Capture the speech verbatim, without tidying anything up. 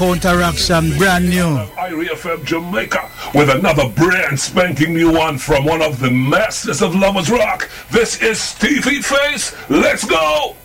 Counteraction, brand new. I R E F M Jamaica with another brand spanking new one from one of the masters of Lovers Rock. This is Stevie Face. Let's go!